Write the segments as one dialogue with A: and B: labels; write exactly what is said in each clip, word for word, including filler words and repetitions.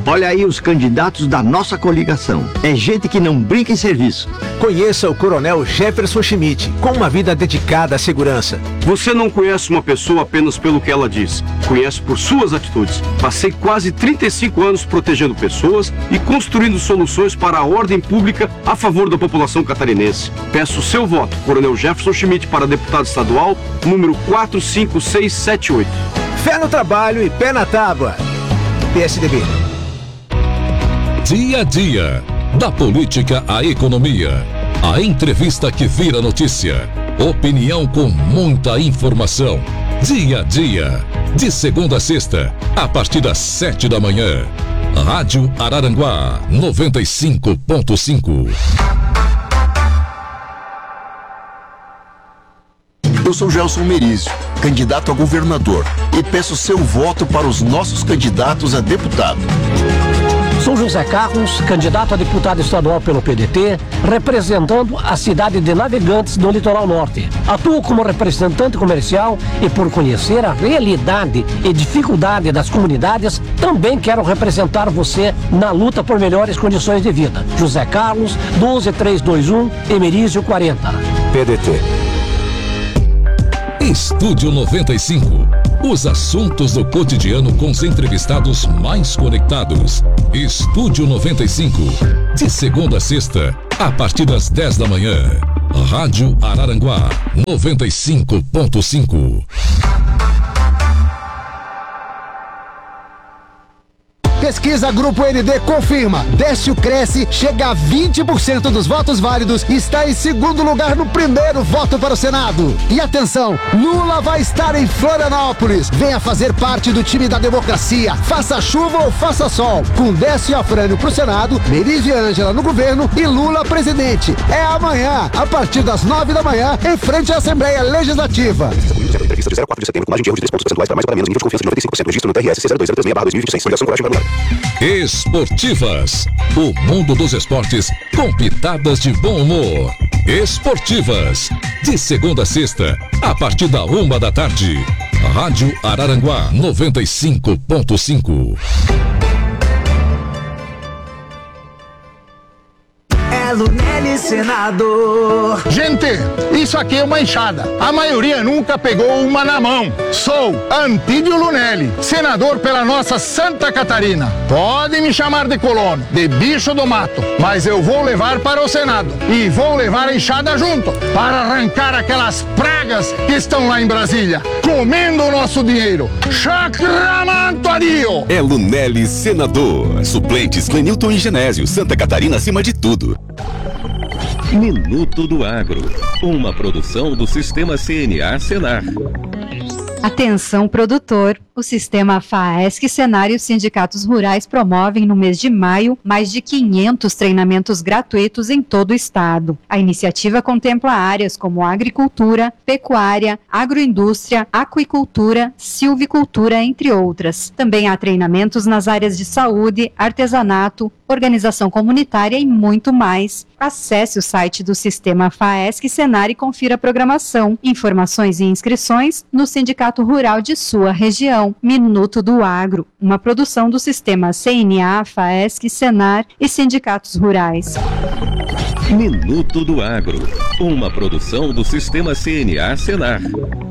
A: Olha aí os candidatos da nossa coligação. É gente que não brinca em serviço.
B: Conheça o Coronel Jefferson Schmidt, com uma vida dedicada à segurança.
C: Você não conhece uma pessoa apenas pelo que ela diz. Conhece por suas atitudes. Passei quase trinta e cinco anos protegendo pessoas e construindo soluções para a ordem pública a favor da população catarinense. Peço o seu voto, Coronel Jefferson Schmidt, para deputado estadual, número quatro cinco seis sete oito.
B: Fé no trabalho e pé na tábua. P S D B.
D: Dia a dia, da política à economia. A entrevista que vira notícia. Opinião com muita informação. Dia a dia, de segunda a sexta, a partir das sete da manhã. Rádio Araranguá, noventa e cinco ponto cinco.
E: Eu sou Gelson Merizio, candidato a governador, e peço seu voto para os nossos candidatos a deputado.
F: Sou José Carlos, candidato a deputado estadual pelo P D T, representando a cidade de Navegantes, no Litoral Norte. Atuo como representante comercial e, por conhecer a realidade e dificuldade das comunidades, também quero representar você na luta por melhores condições de vida. José Carlos, doze três dois um, Emerísio quarenta.
B: P D T.
D: Estúdio noventa e cinco. Os assuntos do cotidiano com os entrevistados mais conectados. Estúdio noventa e cinco. De segunda a sexta, a partir das dez da manhã. Rádio Araranguá, noventa e cinco ponto cinco.
G: Pesquisa Grupo N D confirma. Décio Cresce chega a vinte por cento dos votos válidos e está em segundo lugar no primeiro voto para o Senado. E atenção, Lula vai estar em Florianópolis. Venha fazer parte do time da democracia. Faça chuva ou faça sol. Com Décio e Afrânio pro Senado, Merizio e Ângela no governo e Lula presidente. É amanhã, a partir das nove da manhã, em frente à Assembleia Legislativa.
H: Entrevista de zero a quatro de setembro, com margem de erro de três pontos percentuais para mais ou para menos, nível de confiança de noventa e cinco por cento. Registro no T R S C zero dois zero três seis barra dois mil e vinte e seis. Coligação Coragem Parlamentar.
D: Esportivas. O mundo dos esportes com pitadas de bom humor. Esportivas. De segunda a sexta, a partir da uma da tarde. Rádio Araranguá, noventa e cinco ponto cinco.
I: Lunelli, senador.
J: Gente, isso aqui é uma enxada. A maioria nunca pegou uma na mão. Sou Antídio Lunelli, senador pela nossa Santa Catarina. Podem me chamar de colono, de bicho do mato, mas eu vou levar para o Senado e vou levar a enxada junto para arrancar aquelas pragas que estão lá em Brasília, comendo o nosso dinheiro. Chacramantario!
K: É Lunelli, senador. Suplentes Clenilton e Genésio. Santa Catarina acima de tudo.
L: Minuto do Agro, uma produção do Sistema C N A Senar.
M: Atenção, produtor! O Sistema FAESC Senar e os sindicatos rurais promovem no mês de maio mais de quinhentos treinamentos gratuitos em todo o estado. A iniciativa contempla áreas como agricultura, pecuária, agroindústria, aquicultura, silvicultura, entre outras. Também há treinamentos nas áreas de saúde, artesanato, organização comunitária e muito mais. Acesse o site do Sistema FAESC Senar e confira a programação, informações e inscrições no Sindicato Rural de sua região. Minuto do Agro, uma produção do Sistema C N A, FAESC, Senar e sindicatos rurais.
L: Minuto do Agro, uma produção do Sistema C N A Senar.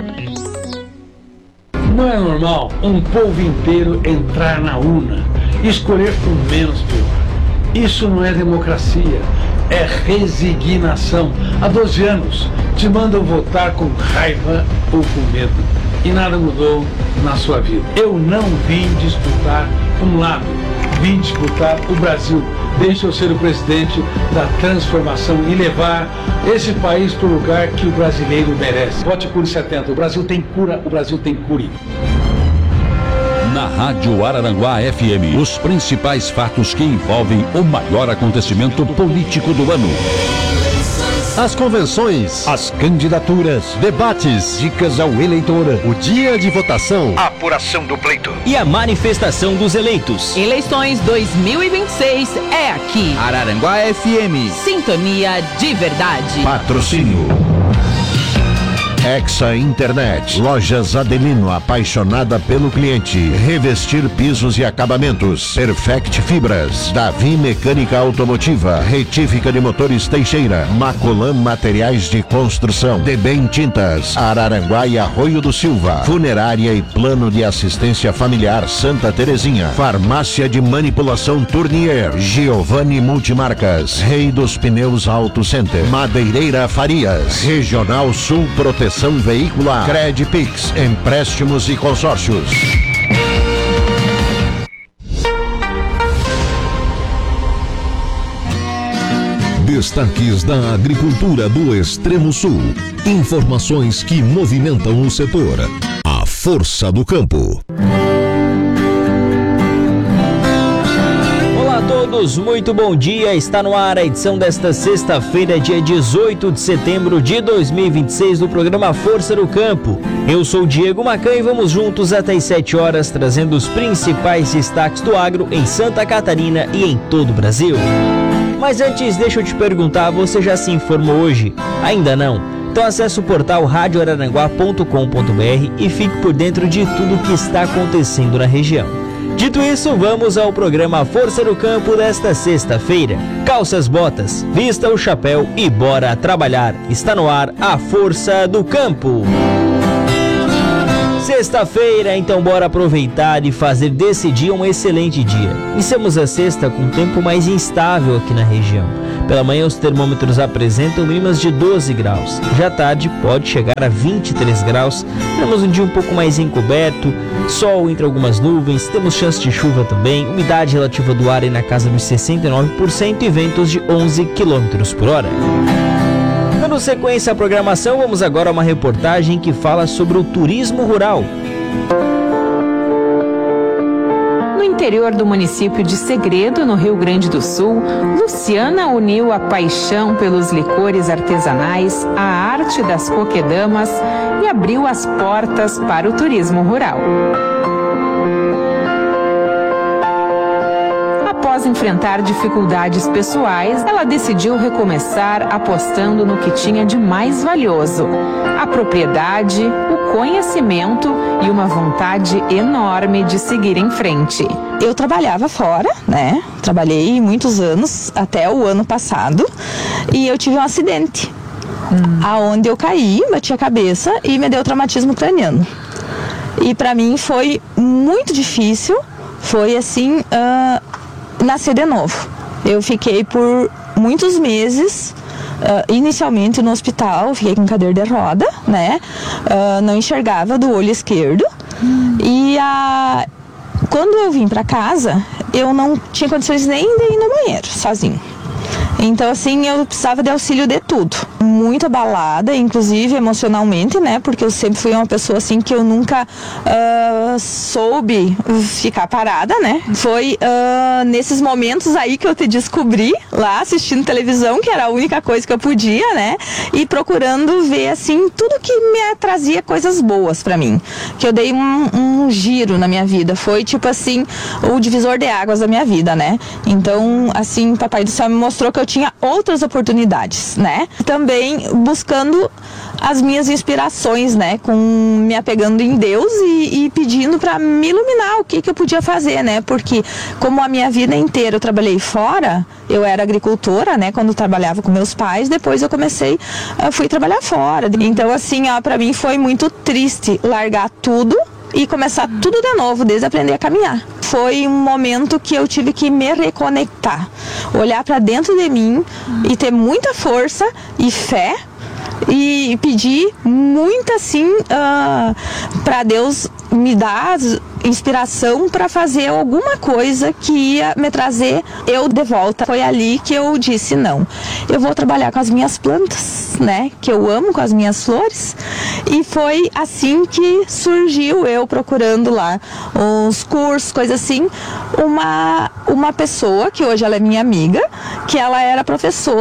N: Não é normal um povo inteiro entrar na urna e escolher o menos pior. Isso não é democracia, é resignação. Há doze anos te mandam votar com raiva ou com medo e nada mudou na sua vida. Eu não vim disputar um lado, vim disputar o Brasil. Deixa eu ser o presidente da transformação e levar esse país para o lugar que o brasileiro merece. Vote Cure setenta, o Brasil tem cura, o Brasil tem cure.
D: Na Rádio Araranguá F M, os principais fatos que envolvem o maior acontecimento político do ano.
O: As convenções, as candidaturas, debates, dicas ao eleitor, o dia de votação,
P: a apuração do pleito
O: e a manifestação dos eleitos.
Q: Eleições dois mil e vinte e seis é aqui.
O: Araranguá F M.
Q: Sintonia de verdade.
O: Patrocínio Hexa Internet. Lojas Adelino, apaixonada pelo cliente. Revestir pisos e acabamentos. Perfect Fibras. Davi Mecânica Automotiva. Retífica de motores Teixeira. Macolan Materiais de Construção. Debem Tintas. Araranguá e Arroio do Silva. Funerária e Plano de Assistência Familiar Santa Terezinha. Farmácia de Manipulação Tournier. Giovanni Multimarcas. Rei dos Pneus Auto Center. Madeireira Farias. Regional Sul Proteção Veicular. Credpix. Empréstimos e consórcios.
D: Destaques da agricultura do Extremo Sul. Informações que movimentam o setor. A força do campo.
P: Olá a todos, muito bom dia. Está no ar a edição desta sexta-feira, dia dezoito de setembro de dois mil e vinte e seis, do programa Força do Campo. Eu sou Diego Macan e vamos juntos até as sete horas, trazendo os principais destaques do agro em Santa Catarina e em todo o Brasil. Mas antes, deixa eu te perguntar, você já se informou hoje? Ainda não? Então acesse o portal rádio araranguá ponto com ponto br e fique por dentro de tudo o que está acontecendo na região. Dito isso, vamos ao programa Força do Campo desta sexta-feira. Calça as botas, vista o chapéu e bora trabalhar. Está no ar a Força do Campo. Sexta-feira, então bora aproveitar e fazer desse dia um excelente dia. Iniciamos a sexta com um tempo mais instável aqui na região. Pela manhã os termômetros apresentam mínimas de doze graus. Já à tarde pode chegar a vinte e três graus. Temos um dia um pouco mais encoberto, sol entre algumas nuvens, temos chance de chuva também, umidade relativa do ar aí na casa dos sessenta e nove por cento e ventos de onze quilômetros por hora. Dando sequência à programação, vamos agora a uma reportagem que fala sobre o turismo rural.
R: No interior do município de Segredo, no Rio Grande do Sul, Luciana uniu a paixão pelos licores artesanais à arte das coquedamas e abriu as portas para o turismo rural. Após enfrentar dificuldades pessoais, ela decidiu recomeçar apostando no que tinha de mais valioso: a propriedade, o conhecimento e uma vontade enorme de seguir em frente.
S: Eu trabalhava fora, né? Trabalhei muitos anos, até o ano passado, e eu tive um acidente, hum. aonde eu caí, bati a cabeça e me deu traumatismo craniano. E para mim foi muito difícil, foi assim... Uh, nascer de novo. Eu fiquei por muitos meses, uh, inicialmente no hospital, fiquei com cadeira de roda, né? Uh, não enxergava do olho esquerdo. Hum. E a... quando eu vim para casa, eu não tinha condições nem de ir no banheiro, sozinho. Então, assim, eu precisava de auxílio de tudo. Muito abalada, inclusive emocionalmente, né? Porque eu sempre fui uma pessoa, assim, que eu nunca uh, soube ficar parada, né? Foi uh, nesses momentos aí que eu te descobri, lá assistindo televisão, que era a única coisa que eu podia, né? E procurando ver, assim, tudo que me trazia coisas boas pra mim. Que eu dei um, um giro na minha vida. Foi, tipo assim, o divisor de águas da minha vida, né? Então, assim, Papai do Céu me mostrou que eu tinha outras oportunidades, né? Também buscando as minhas inspirações, né? Com me apegando em Deus e, e pedindo para me iluminar o que que eu podia fazer, né? Porque como a minha vida inteira eu trabalhei fora, eu era agricultora, né? Quando eu trabalhava com meus pais, depois eu comecei, eu fui trabalhar fora. Então, assim, ó, para mim foi muito triste largar tudo e começar tudo de novo, desde aprender a caminhar. Foi um momento que eu tive que me reconectar, olhar para dentro de mim e ter muita força e fé e pedir muito, assim, uh, para Deus me dar inspiração para fazer alguma coisa que ia me trazer eu de volta. Foi ali que eu disse: não, eu vou trabalhar com as minhas plantas, né, que eu amo, com as minhas flores. E foi assim que surgiu, eu procurando lá uns cursos, coisas assim, uma, uma pessoa que hoje ela é minha amiga, que ela era professora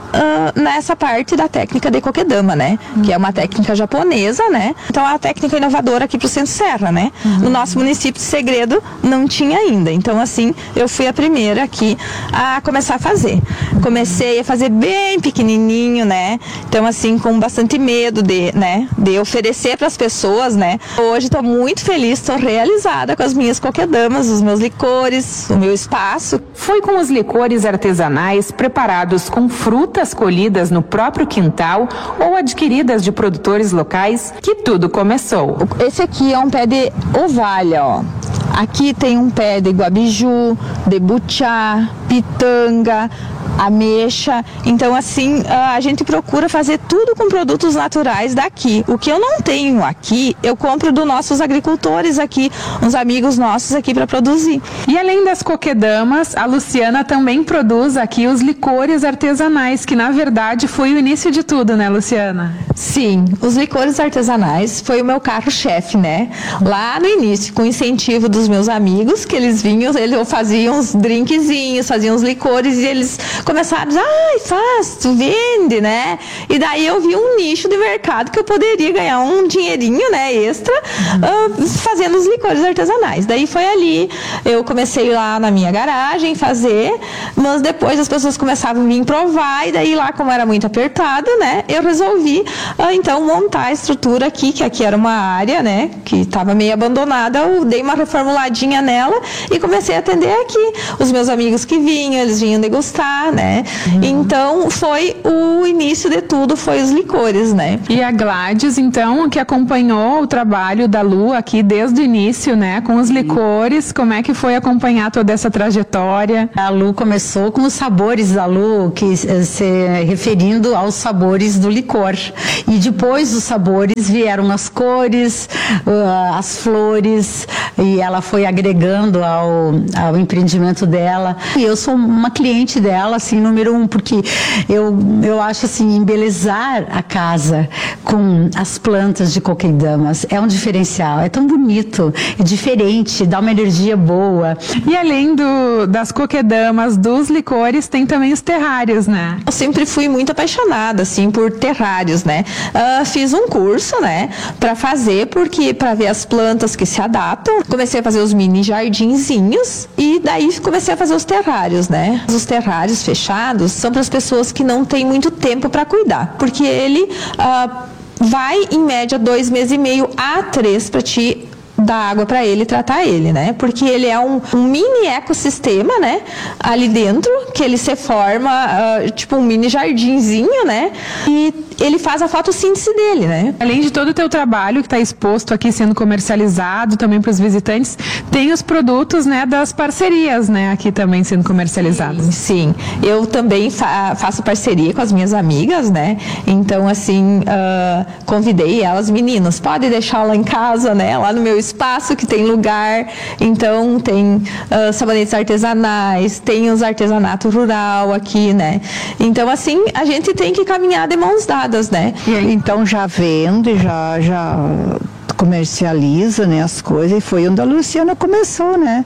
S: uh, nessa parte da técnica de kokedama, né? Uhum. Que é uma técnica japonesa, né? Então é uma técnica inovadora aqui pro Centro Serra, né? Uhum. No nosso município de Segredo não tinha ainda. Então assim, eu fui a primeira aqui a começar a fazer. Uhum. Comecei a fazer bem pequenininho, né? Então assim, com bastante medo de, né? De oferecer para as pessoas, né? Hoje estou muito feliz, estou realizada com as minhas kokedamas, os meus licores, o meu espaço.
R: Foi com os licores artesanais preparados com frutas colhidas no próprio quintal ou adquiridas de produtores locais que tudo começou.
S: Esse aqui é um pé de ovalha, ó. Aqui tem um pé de guabiju, de buchá, pitanga, ameixa. Então assim, a gente procura fazer tudo com produtos naturais daqui. O que eu não tenho aqui, eu compro dos nossos agricultores aqui, uns amigos nossos aqui para produzir.
R: E além das kokedamas, a Luciana também produz aqui os licores artesanais, que na verdade foi o início de tudo, né, Luciana?
S: Sim, os licores artesanais foi o meu carro-chefe, né? Lá no início, com incentivo dos meus amigos, que eles vinham, eles faziam uns drinkzinhos, faziam uns licores e eles começaram a dizer, ai, faz, tu vende, né? E daí eu vi um nicho de mercado que eu poderia ganhar um dinheirinho, né, extra, uhum. uh, fazendo os licores artesanais. Daí foi ali, eu comecei lá na minha garagem fazer, mas depois as pessoas começavam a vir provar, e daí lá, como era muito apertado, né, eu resolvi, uh, então, montar a estrutura aqui, que aqui era uma área, né, que estava meio abandonada, eu dei uma reformuladinha nela e comecei a atender aqui. Os meus amigos que vinham, eles vinham degustar, né? Uhum. Então foi o início de tudo, foi os licores, né?
R: E a Gladys, então, que acompanhou o trabalho da Lu aqui desde o início, né? Com os licores, como é que foi acompanhar toda essa trajetória?
T: A Lu começou com os sabores da Lu, que se referindo aos sabores do licor. E depois dos sabores vieram as cores, uh, as flores, e ela foi agregando ao, ao empreendimento dela. E eu sou uma cliente dela, assim, número um, porque eu, eu acho assim, embelezar a casa com as plantas de kokedamas é um diferencial, é tão bonito, é diferente, dá uma energia boa.
R: E além do, das kokedamas, dos licores, tem também os terrários, né?
S: Eu sempre fui muito apaixonada, assim, por terrários, né? Uh, fiz um curso, né, para fazer, porque para ver as plantas que se adaptam, comecei a fazer os mini jardinzinhos e daí comecei a fazer os terrários, né? Os terrários fechados são para as pessoas que não têm muito tempo para cuidar, porque ele uh, vai em média dois meses e meio a três para te dar água para ele e tratar ele, né? Porque ele é um, um mini ecossistema, né? Ali dentro, que ele se forma uh, tipo um mini jardinzinho, né? E ele faz a fotossíntese dele, né?
R: Além de todo o teu trabalho que está exposto aqui, sendo comercializado também para os visitantes, tem os produtos, né, das parcerias, né, aqui também sendo comercializados.
S: Sim, sim. Eu também fa faço parceria com as minhas amigas, né? Então, assim, uh, convidei elas, meninas, pode deixar lá em casa, né? Lá no meu espaço que tem lugar. Então, tem uh, sabonetes artesanais, tem os artesanato rural aqui, né? Então, assim, a gente tem que caminhar de mãos dadas, né?
U: E então já vende, já, já comercializa, né, as coisas, e foi onde a Luciana começou, né?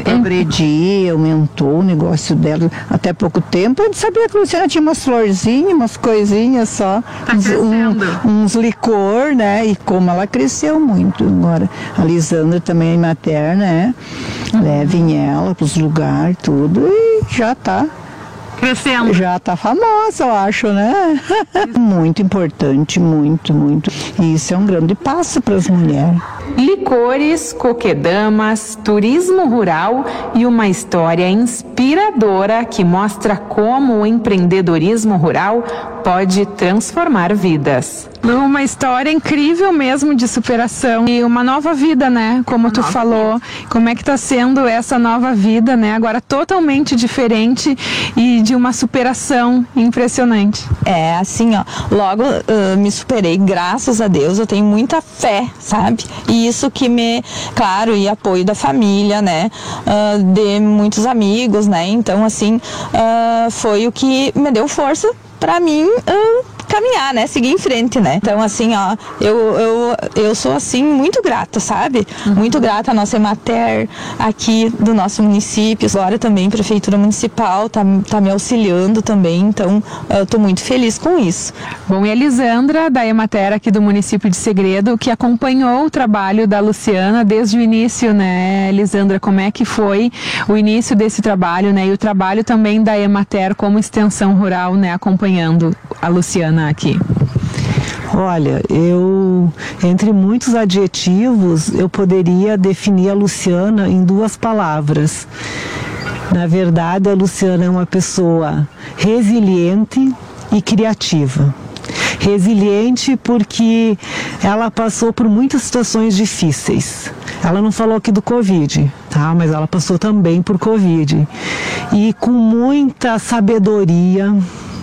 U: Progredir, aumentou o negócio dela até pouco tempo. A gente sabia que a Luciana tinha umas florzinhas, umas coisinhas só,
R: tá
U: uns, um, uns licor, né? E como ela cresceu muito agora. A Lisandra também é materna, né? Uhum. Levem ela para os lugares, tudo, e já tá
R: crescendo.
U: Já tá famosa, eu acho, né? Muito importante, muito, muito. E isso é um grande passo para as mulheres.
R: Licores, kokedamas, turismo rural e uma história inspiradora que mostra como o empreendedorismo rural pode transformar vidas. Uma história incrível mesmo de superação e uma nova vida, né? Como uma tu falou, vida. Como é que tá sendo essa nova vida, né? Agora totalmente diferente e de uma superação impressionante.
S: É, assim, ó, logo uh, me superei, graças a Deus, eu tenho muita fé, sabe? E isso que me, claro, e apoio da família, né? Uh, de muitos amigos, né? Então, assim, uh, foi o que me deu força para mim uh, caminhar, né? Seguir em frente, né? Então, assim, ó, eu, eu, eu sou, assim, muito grata, sabe? Uhum. Muito grata à nossa Emater aqui do nosso município. Agora também a Prefeitura Municipal tá, tá me auxiliando também, então eu tô muito feliz com isso.
R: Bom, e a Lisandra, da Emater aqui do município de Segredo, que acompanhou o trabalho da Luciana desde o início, né, Lisandra? Como é que foi o início desse trabalho, né? E o trabalho também da Emater como extensão rural, né? Acompanhando a Luciana aqui.
U: Olha, eu, entre muitos adjetivos, eu poderia definir a Luciana em duas palavras. Na verdade, a Luciana é uma pessoa resiliente e criativa. Resiliente porque ela passou por muitas situações difíceis. Ela não falou aqui do Covid, tá? Mas ela passou também por Covid. E com muita sabedoria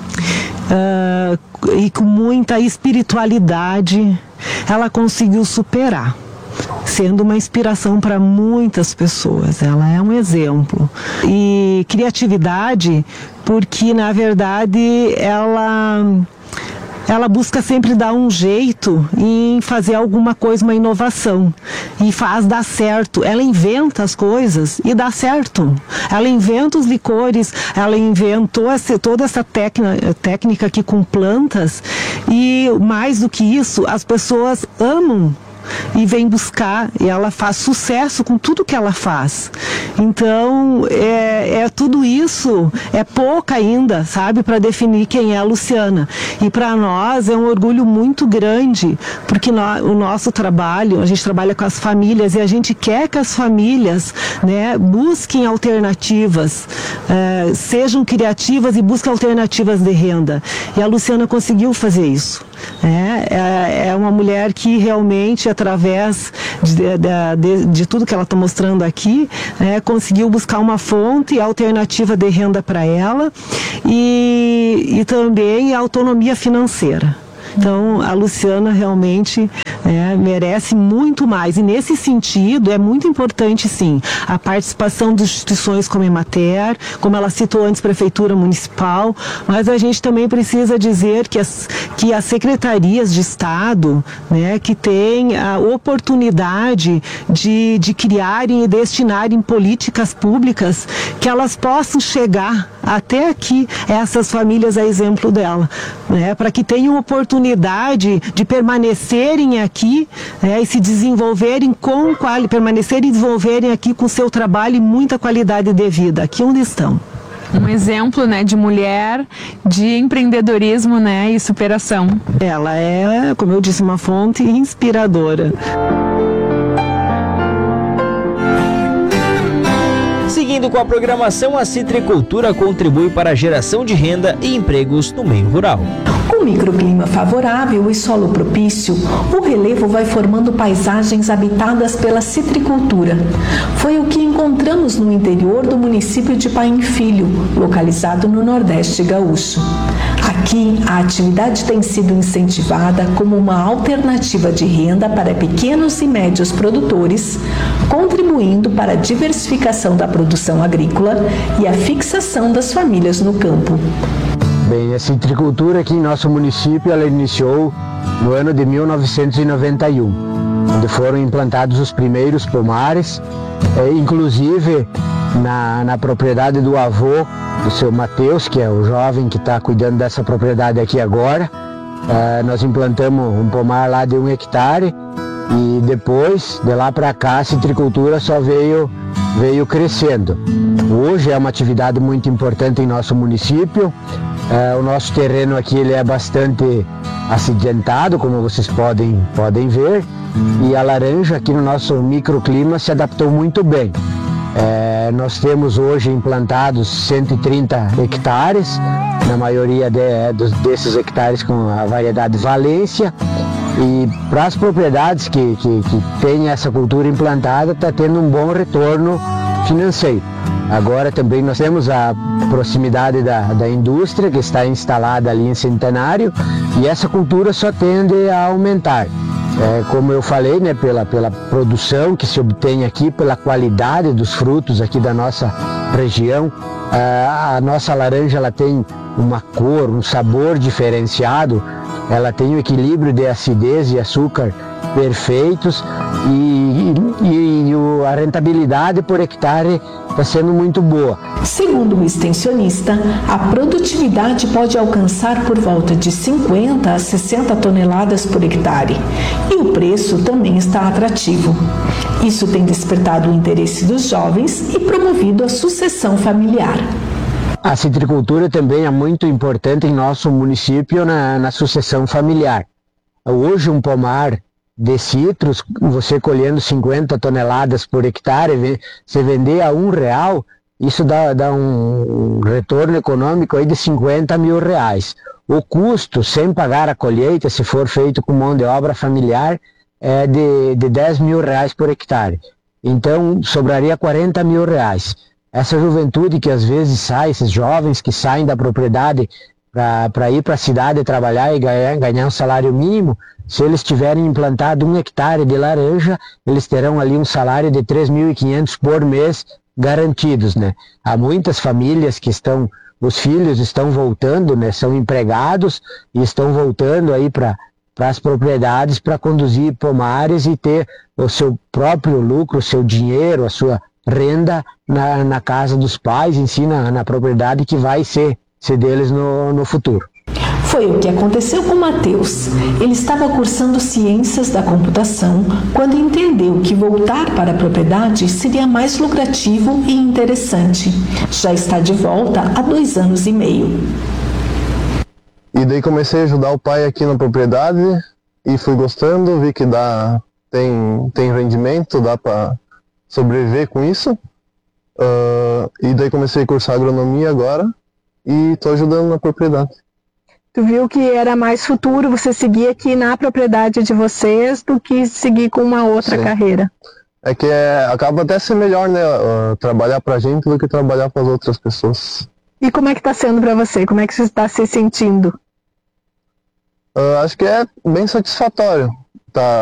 U: uh, e com muita espiritualidade, ela conseguiu superar, sendo uma inspiração para muitas pessoas. Ela é um exemplo. E criatividade porque, na verdade, ela... ela busca sempre dar um jeito em fazer alguma coisa, uma inovação, e faz dar certo. Ela inventa as coisas e dá certo. Ela inventa os licores, ela inventou essa, toda essa técnica, técnica aqui com plantas, e mais do que isso, as pessoas amam e vem buscar, e ela faz sucesso com tudo que ela faz. Então, é, é tudo isso, é pouco ainda, sabe, para definir quem é a Luciana. E para nós é um orgulho muito grande, porque nós, o nosso trabalho, a gente trabalha com as famílias e a gente quer que as famílias, né, busquem alternativas, é, sejam criativas e busquem alternativas de renda. E a Luciana conseguiu fazer isso. É, é uma mulher que realmente, através de, de, de, de tudo que ela está mostrando aqui, é, conseguiu buscar uma fonte alternativa de renda para ela e, e também a autonomia financeira. Então, a Luciana realmente é, merece muito mais. E nesse sentido, é muito importante, sim, a participação de instituições como a Emater, como ela citou antes, Prefeitura Municipal, mas a gente também precisa dizer que as, que as secretarias de Estado, né, que têm a oportunidade de, de criarem e destinarem políticas públicas, que elas possam chegar até aqui, essas famílias, a exemplo dela, né, para que tenham oportunidade de permanecerem aqui, né, e se desenvolverem com quali, permanecerem e desenvolverem aqui com seu trabalho e muita qualidade de vida, aqui onde estão.
R: Um exemplo, né, de mulher, de empreendedorismo, né, e superação.
U: Ela é, como eu disse, uma fonte inspiradora.
P: Seguindo com a programação, a citricultura contribui para a geração de renda e empregos no meio rural.
A: Com microclima favorável e solo propício, o relevo vai formando paisagens habitadas pela citricultura. Foi o que encontramos no interior do município de Paim Filho, localizado no Nordeste Gaúcho. Aqui, a atividade tem sido incentivada como uma alternativa de renda para pequenos e médios produtores, contribuindo para a diversificação da produção agrícola e a fixação das famílias no campo.
V: Bem, a citricultura aqui em nosso município, ela iniciou no ano de mil novecentos e noventa e um, onde foram implantados os primeiros pomares, é, inclusive na, na propriedade do avô do seu Mateus, que é o jovem que está cuidando dessa propriedade aqui agora. É, nós implantamos um pomar lá de um hectare e depois, de lá para cá, a citricultura só veio, veio crescendo. Hoje é uma atividade muito importante em nosso município. É, o nosso terreno aqui ele é bastante acidentado, como vocês podem, podem ver, e a laranja aqui no nosso microclima se adaptou muito bem. É, nós temos hoje implantados cento e trinta hectares, na maioria de, de, desses hectares com a variedade Valência, e para as propriedades que, que, que têm essa cultura implantada, está tendo um bom retorno financeiro. Agora também nós temos a proximidade da, da indústria que está instalada ali em Centenário, e essa cultura só tende a aumentar. É, como eu falei, né, pela, pela produção que se obtém aqui, pela qualidade dos frutos aqui da nossa região, a, a nossa laranja ela tem uma cor, um sabor diferenciado, ela tem o equilíbrio de acidez e açúcar perfeitos e, e, e o, a rentabilidade por hectare está sendo muito boa.
A: Segundo o extensionista, a produtividade pode alcançar por volta de cinquenta a sessenta toneladas por hectare e o preço também está atrativo. Isso tem despertado o interesse dos jovens e promovido a sucessão familiar.
V: A citricultura também é muito importante em nosso município na, na sucessão familiar. Hoje um pomar de citros, você colhendo cinquenta toneladas por hectare, você vender a um real, isso dá, dá um retorno econômico aí de cinquenta mil reais. O custo, sem pagar a colheita, se for feito com mão de obra familiar, é de, de dez mil reais por hectare. Então, sobraria quarenta mil reais. Essa juventude que às vezes sai, esses jovens que saem da propriedade para ir para a cidade trabalhar e ganhar, ganhar um salário mínimo, se eles tiverem implantado um hectare de laranja, eles terão ali um salário de três mil e quinhentos por mês garantidos, né? Há muitas famílias que estão, os filhos estão voltando, né? São empregados e estão voltando aí para para as propriedades para conduzir pomares e ter o seu próprio lucro, o seu dinheiro, a sua renda na, na casa dos pais, em si, na, na propriedade que vai ser, ser deles no, no futuro.
A: Foi o que aconteceu com Matheus. Ele estava cursando ciências da computação quando entendeu que voltar para a propriedade seria mais lucrativo e interessante. Já está de volta há dois anos e meio.
C: E daí comecei a ajudar o pai aqui na propriedade e fui gostando, vi que dá, tem, tem rendimento, dá para sobreviver com isso. Uh, e daí comecei a cursar agronomia agora e estou ajudando na propriedade.
U: Tu viu que era mais futuro você seguir aqui na propriedade de vocês do que seguir com uma outra Sim. carreira.
C: É que é, acaba até ser melhor, né, uh, trabalhar pra gente do que trabalhar para as outras pessoas.
U: E como é que está sendo para você? Como é que você está se sentindo?
C: Uh, acho que é bem satisfatório. Tá,